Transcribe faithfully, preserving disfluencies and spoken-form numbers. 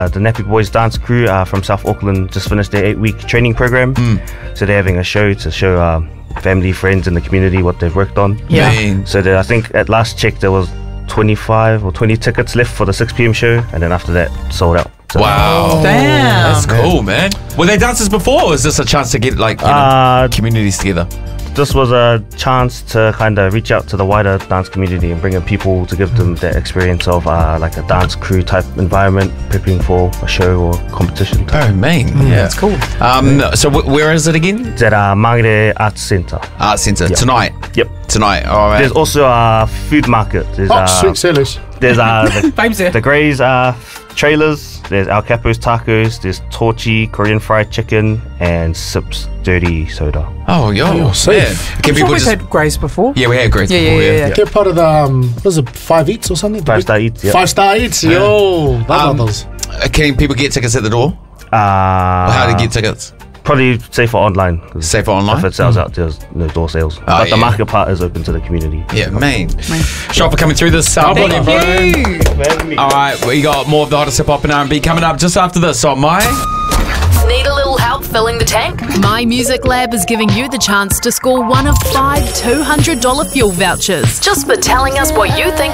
Uh, the Nappy Boys dance crew uh, from South Auckland just finished their eight-week training program. Mm. So they're having a show to show uh, family, friends in the community what they've worked on. Yeah. Man. So there, I think at last check there was twenty-five or twenty tickets left for the six p m show, and then after that sold out. So, Wow. Damn. That's cool, man. Were they dancers before, or was this a chance to get like you know, Uh, communities together? This was a chance to kind of reach out to the wider dance community and bring in people to give them that experience of uh, like a dance crew type environment, prepping for a show or competition. Oh, man. Yeah. That's cool. Um, so w- where is it again? It's at uh, Mangere Arts Centre. Arts Centre. Yep. Tonight. Yep. Tonight. All right. There's also a food market. There's, Oh, uh, sweet sailors. There's uh, the, Babe's there. the Grey's uh, trailers. There's Al Capo's tacos. There's Torchy Korean fried chicken and Sips dirty soda. Oh, yo. Oh, safe. Man. Can We've people always just... had Grace before. Yeah, we had great Yeah, yeah, before, yeah, yeah. They're part of the, um, what is it, Five Eats or something? Five Star Eats. Yep. Five Star Eats, yo. Love Um, those. Uh, Can people get tickets at the door? Uh, How to get tickets? Probably safer online. 'Cause Safer online? If it sells out, there's no door sales. but yeah. the market part is open to the community. Yeah, man. Shop for coming through this. Uh, Thank you. All right, we got more of the hottest hip hop and R and B coming up just after this on My... Need a little help filling the tank? My Music Lab is giving you the chance to score one of five two hundred dollars fuel vouchers just for telling us what you think